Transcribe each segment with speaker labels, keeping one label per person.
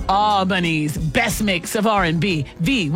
Speaker 1: Albany's best mix of R&B,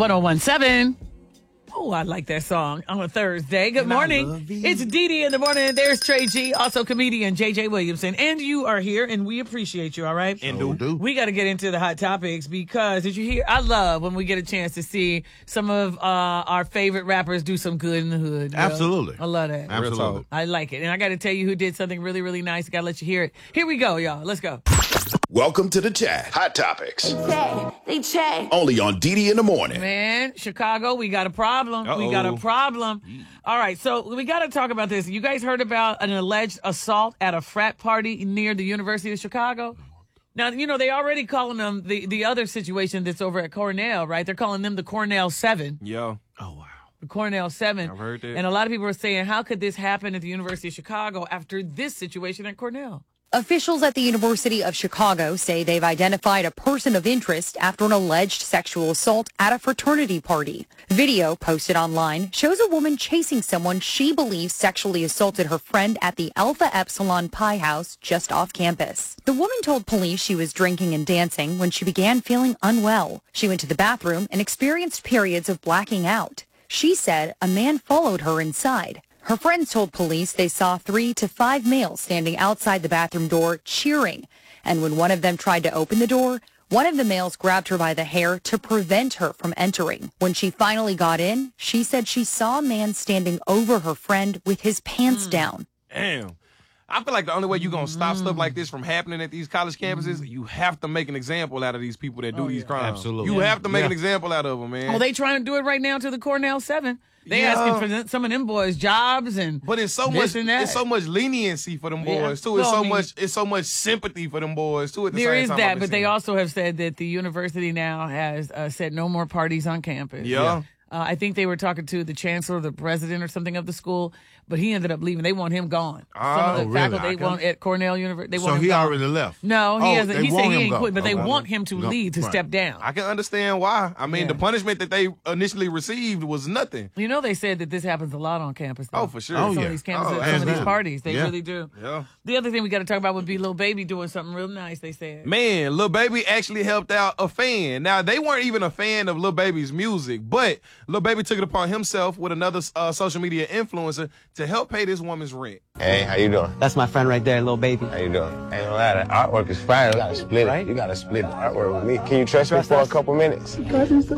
Speaker 1: V1017. Oh, I like that song on a Thursday. Good morning. It's Dee in the morning. There's Trey G, also comedian JJ Williamson. And you are here, and we appreciate you, all right?
Speaker 2: And do.
Speaker 1: We got to get into the hot topics because, did you hear? I love when we get a chance to see some of our favorite rappers do some good in the hood.
Speaker 2: Absolutely.
Speaker 1: I love that.
Speaker 2: Absolutely.
Speaker 1: I like it. And I got to tell you who did something really, really nice. I got to let you hear it. Here we go, y'all. Let's go.
Speaker 3: Welcome to the chat. Hot Topics.
Speaker 4: They check.
Speaker 3: Only on Dee in the morning.
Speaker 1: Man, Chicago, we got a problem.
Speaker 2: Uh-oh.
Speaker 1: We got a problem. All right, so we got to talk about this. You guys heard about an alleged assault at a frat party near the University of Chicago? Now, you know, they already calling them the other situation that's over at Cornell, right? They're calling them the Cornell 7.
Speaker 2: Yeah.
Speaker 3: Oh, wow.
Speaker 1: The Cornell 7.
Speaker 2: I've heard that.
Speaker 1: And a lot of people are saying, how could this happen at the University of Chicago after this situation at Cornell?
Speaker 5: Officials at the University of Chicago say they've identified a person of interest after an alleged sexual assault at a fraternity party. Video posted online shows a woman chasing someone she believes sexually assaulted her friend at the Alpha Epsilon Pi House just off campus. The woman told police she was drinking and dancing when she began feeling unwell. She went to the bathroom and experienced periods of blacking out. She said a man followed her inside. Her friends told police they saw 3 to 5 males standing outside the bathroom door cheering. And when one of them tried to open the door, one of the males grabbed her by the hair to prevent her from entering. When she finally got in, she said she saw a man standing over her friend with his pants down.
Speaker 2: Damn. I feel like the only way you're going to stop stuff like this from happening at these college campuses, you have to make an example out of these people that do these crimes.
Speaker 6: Absolutely.
Speaker 2: You have to make an example out of them, man.
Speaker 1: Well, they trying to do it right now to the Cornell 7. They asking for some of them boys jobs and
Speaker 2: But it's so
Speaker 1: this
Speaker 2: much
Speaker 1: and that.
Speaker 2: it's so much leniency for them boys too.
Speaker 1: Well,
Speaker 2: It's so much sympathy for them boys too at the
Speaker 1: There
Speaker 2: same
Speaker 1: is
Speaker 2: time.
Speaker 1: that, but they also have said that the university now has said no more parties on campus.
Speaker 2: Yeah.
Speaker 1: I think they were talking to the chancellor, the president or something of the school, but he ended up leaving. They want him gone. Some of the faculty they want at Cornell University, they want
Speaker 6: So
Speaker 1: him
Speaker 6: he
Speaker 1: gone.
Speaker 6: already left?
Speaker 1: No, he hasn't.
Speaker 6: they
Speaker 1: He
Speaker 6: want
Speaker 1: said he
Speaker 6: him
Speaker 1: ain't
Speaker 6: gone.
Speaker 1: quit, but they
Speaker 6: Okay.
Speaker 1: want him to leave, to
Speaker 6: right.
Speaker 1: step down.
Speaker 2: I can understand why. I mean,
Speaker 1: Yeah.
Speaker 2: the punishment that they initially received was nothing.
Speaker 1: You know, they said that this happens a lot on campus. Though.
Speaker 2: Oh, for sure.
Speaker 6: Oh,
Speaker 1: Some
Speaker 6: yeah.
Speaker 1: of these campuses,
Speaker 2: Oh,
Speaker 1: some of
Speaker 6: hands
Speaker 1: these
Speaker 6: down.
Speaker 1: parties, they
Speaker 6: Yeah.
Speaker 1: really do.
Speaker 2: Yeah.
Speaker 1: The other thing we got to talk about would be Lil Baby doing something real nice, they said.
Speaker 2: Man, Lil Baby actually helped out a fan. Now, they weren't even a fan of Lil Baby's music, but Lil Baby took it upon himself with another social media influencer to help pay this woman's rent.
Speaker 7: Hey, how you doing?
Speaker 8: That's my friend right there, Lil Baby.
Speaker 7: How you doing? Ain't no lie, the artwork is fire. You gotta split it. You gotta split the artwork with me. Can you trust me for a couple minutes? God is a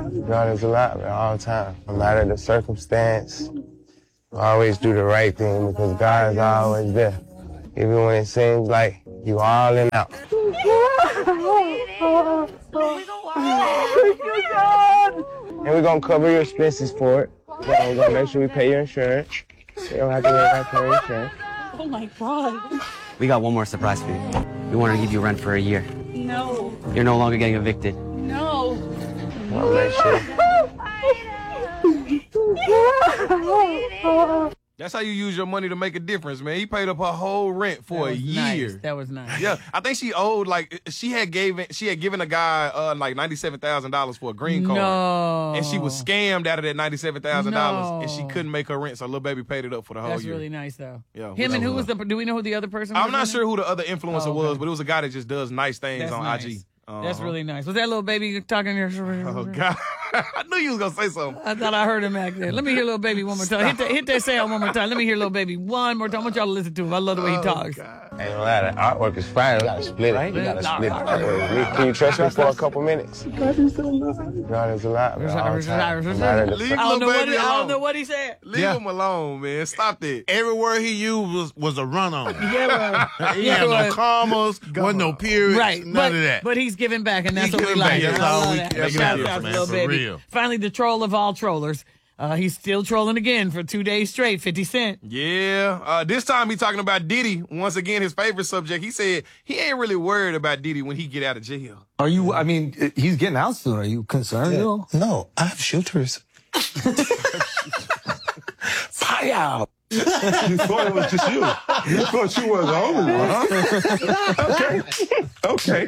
Speaker 7: lot, man, all the time. No matter the circumstance, always do the right thing because God is always there. Even when it seems like you all in out. And we're gonna cover your expenses for it. We're gonna make sure we pay your insurance. You don't have to worry about paying insurance.
Speaker 1: Oh, my God.
Speaker 8: We got one more surprise for you. We want to give you rent for a year.
Speaker 1: No.
Speaker 8: You're no longer getting evicted.
Speaker 1: No.
Speaker 7: I'll make sure.
Speaker 2: That's how you use your money to make a difference, man. He paid up her whole rent for a year.
Speaker 1: Nice. That was nice.
Speaker 2: Yeah, I think she owed she had given a guy like $97,000 for a green card.
Speaker 1: No.
Speaker 2: And she was scammed out of that $97,000
Speaker 1: No.
Speaker 2: and she couldn't make her rent, so Lil Baby paid it up for the whole
Speaker 1: That's
Speaker 2: year.
Speaker 1: really nice, though.
Speaker 2: Yeah,
Speaker 1: Him
Speaker 2: which
Speaker 1: and
Speaker 2: I
Speaker 1: who was
Speaker 2: love.
Speaker 1: do we know who the other person was?
Speaker 2: I'm not
Speaker 1: in
Speaker 2: sure who the other influencer
Speaker 1: Oh, okay.
Speaker 2: was, but it was a guy that just does nice things
Speaker 1: That's
Speaker 2: on
Speaker 1: nice.
Speaker 2: IG.
Speaker 1: That's really nice. Was that Lil Baby talking here?
Speaker 2: Oh, God. I knew you was going to say something.
Speaker 1: I thought I heard him back there. Let me hear Lil Baby one more time. Hit that sound one more time. Let me hear Lil Baby one more time. I want y'all to listen to him. I love the way he talks.
Speaker 7: Ain't no lie, the artwork is fire. You gotta split it. You gotta split the artwork with me. Can you trust me for a couple minutes? God is a lot, man, all the time. No matter the
Speaker 2: Leave
Speaker 1: I don't
Speaker 2: Lil Baby
Speaker 1: I don't
Speaker 2: alone.
Speaker 1: know what he said.
Speaker 2: Leave him alone, man. Stop that.
Speaker 6: Every word he used was a run-on.
Speaker 1: Yeah,
Speaker 6: He had no commas, wasn't no periods,
Speaker 1: right.
Speaker 6: none of that.
Speaker 1: But he's giving back, and that's
Speaker 6: He's
Speaker 1: what we
Speaker 6: giving back.
Speaker 1: like.
Speaker 6: That's
Speaker 1: I
Speaker 6: all
Speaker 1: love
Speaker 6: we
Speaker 1: that.
Speaker 6: can
Speaker 1: Shout
Speaker 6: do,
Speaker 1: out to
Speaker 6: man,
Speaker 1: Lil
Speaker 6: for
Speaker 1: Baby.
Speaker 6: real.
Speaker 1: Finally, the troll of all trollers. He's still trolling again for 2 days straight, 50 Cent.
Speaker 2: Yeah. This time he talking about Diddy. Once again, his favorite subject. He said he ain't really worried about Diddy when he get out of jail.
Speaker 9: Are you, I mean, he's getting out soon. Are you concerned at all?
Speaker 10: No, I have shooters.
Speaker 9: Fire!
Speaker 10: You thought it was just you. You thought you were the only one, huh? Okay.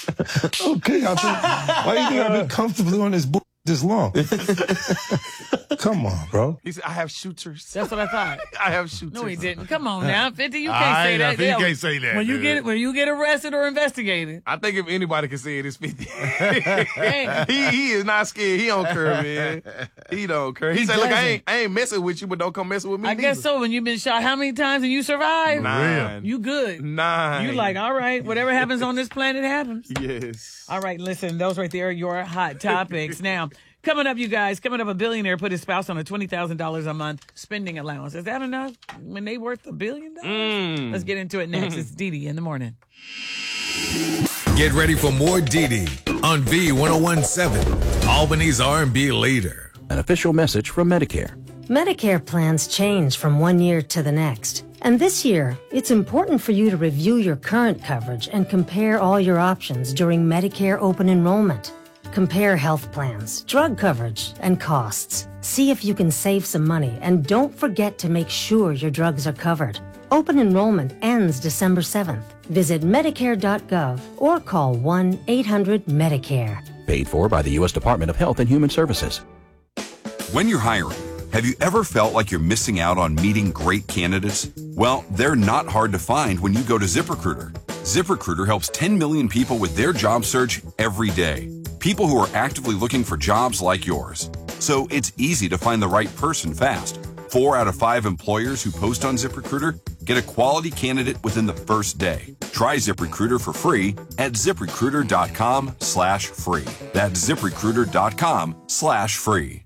Speaker 10: Okay. Why you think I've been comfortably on this this long? Come on, bro.
Speaker 2: He said, I have shooters.
Speaker 1: That's what I thought.
Speaker 2: I have shooters.
Speaker 1: No, he didn't. Come on now, 50. You can't say that.
Speaker 6: You can't say that.
Speaker 1: When you get arrested or investigated.
Speaker 2: I think if anybody can say it, it's 50. he is not scared. He don't care, man. He don't care. He said, look, I ain't messing with you, but don't come messing with me.
Speaker 1: I guess so. When you've been shot how many times and you survived?
Speaker 2: 9.
Speaker 1: You good.
Speaker 2: 9.
Speaker 1: You like, all right, whatever happens on this planet happens.
Speaker 2: Yes.
Speaker 1: All right, listen, those right there are your hot topics. Now, coming up, you guys, a billionaire put his spouse on a $20,000 a month spending allowance. Is that enough when they worth $1 billion? Let's get into it next. It's Didi in the morning.
Speaker 4: Get ready for more Didi on V1017, Albany's R&B leader.
Speaker 11: An official message from Medicare.
Speaker 12: Medicare plans change from one year to the next. And this year, it's important for you to review your current coverage and compare all your options during Medicare open enrollment. Compare health plans, drug coverage, and costs. See if you can save some money, and don't forget to make sure your drugs are covered. Open enrollment ends December 7th. Visit Medicare.gov or call 1-800-MEDICARE.
Speaker 11: Paid for by the U.S. Department of Health and Human Services.
Speaker 13: When you're hiring, have you ever felt like you're missing out on meeting great candidates? Well, they're not hard to find when you go to ZipRecruiter. ZipRecruiter helps 10 million people with their job search every day. People who are actively looking for jobs like yours. So it's easy to find the right person fast. 4 out of 5 employers who post on ZipRecruiter get a quality candidate within the first day. Try ZipRecruiter for free at ZipRecruiter.com/free. That's ZipRecruiter.com/free.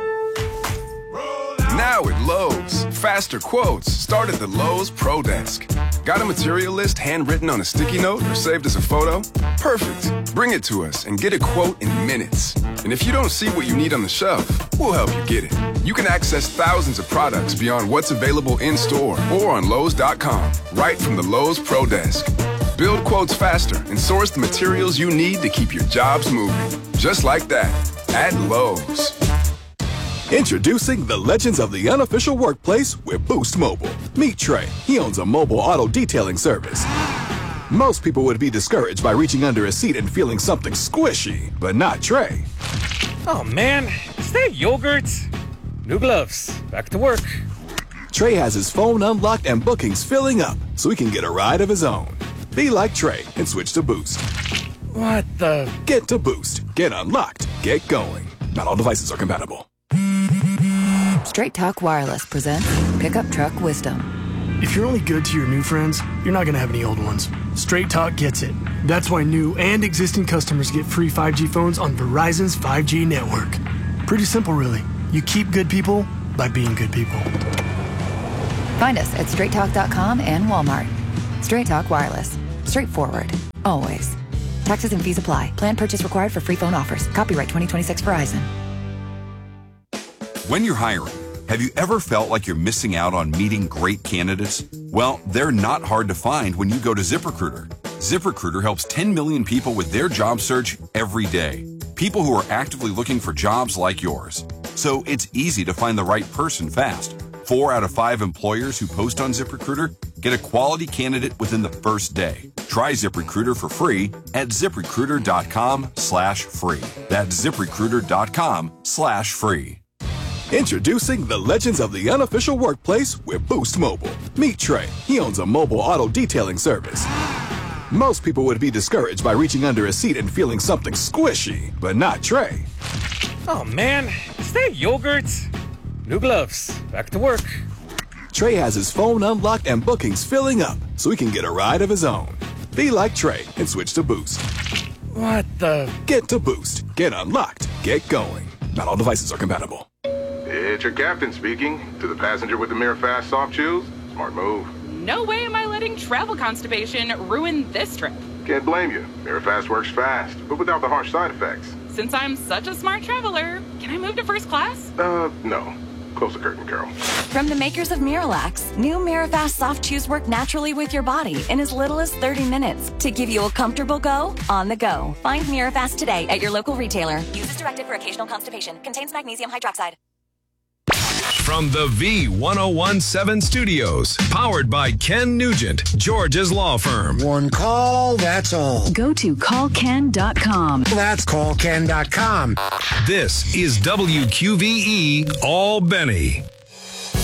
Speaker 14: Now at Lowe's, faster quotes start at the Lowe's Pro Desk. Got a material list handwritten on a sticky note or saved as a photo? Perfect. Bring it to us and get a quote in minutes. And if you don't see what you need on the shelf, we'll help you get it. You can access thousands of products beyond what's available in-store or on Lowe's.com, right from the Lowe's Pro Desk. Build quotes faster and source the materials you need to keep your jobs moving. Just like that, at Lowe's.
Speaker 3: Introducing the legends of the unofficial workplace with Boost Mobile. Meet Trey. He owns a mobile auto detailing service. Most people would be discouraged by reaching under a seat and feeling something squishy, but not Trey.
Speaker 15: Oh man, is that yogurt? New gloves. Back to work.
Speaker 3: Trey has his phone unlocked and bookings filling up so he can get a ride of his own. Be like Trey and switch to Boost.
Speaker 15: What the?
Speaker 3: Get to Boost. Get unlocked. Get going. Not all devices are compatible.
Speaker 16: Straight Talk Wireless presents Pickup Truck Wisdom.
Speaker 17: If you're only good to your new friends, you're not going to have any old ones. Straight Talk gets it. That's why new and existing customers get free 5G phones on Verizon's 5G network. Pretty simple, really. You keep good people by being good people.
Speaker 16: Find us at straighttalk.com and Walmart. Straight Talk Wireless. Straightforward. Always. Taxes and fees apply. Plan purchase required for free phone offers. Copyright 2026 Verizon.
Speaker 13: When you're hiring, have you ever felt like you're missing out on meeting great candidates? Well, they're not hard to find when you go to ZipRecruiter. ZipRecruiter helps 10 million people with their job search every day. People who are actively looking for jobs like yours. So it's easy to find the right person fast. 4 out of 5 employers who post on ZipRecruiter get a quality candidate within the first day. Try ZipRecruiter for free at ZipRecruiter.com/free. That's ZipRecruiter.com/free.
Speaker 3: Introducing the legends of the unofficial workplace with Boost Mobile. Meet Trey. He owns a mobile auto detailing service. Most people would be discouraged by reaching under a seat and feeling something squishy, but not Trey.
Speaker 15: Oh man, is that yogurt? New gloves. Back to work.
Speaker 3: Trey has his phone unlocked and bookings filling up so he can get a ride of his own. Be like Trey and switch to Boost.
Speaker 15: What the?
Speaker 3: Get to Boost. Get unlocked. Get going. Not all devices are compatible.
Speaker 18: It's your captain speaking. To the passenger with the MiraFast soft chews, smart move.
Speaker 19: No way am I letting travel constipation ruin this trip.
Speaker 18: Can't blame you. MiraFast works fast, but without the harsh side effects.
Speaker 19: Since I'm such a smart traveler, can I move to first class?
Speaker 18: No. Close the curtain, Carol.
Speaker 20: From the makers of Miralax, new MiraFast soft chews work naturally with your body in as little as 30 minutes to give you a comfortable go on the go. Find MiraFast today at your local retailer. Use as directed for occasional constipation. Contains magnesium hydroxide.
Speaker 21: From the V1017 studios, powered by Ken Nugent, George's law firm.
Speaker 22: One call, that's all.
Speaker 23: Go to callken.com.
Speaker 22: That's callken.com.
Speaker 21: This is WQVE Albany.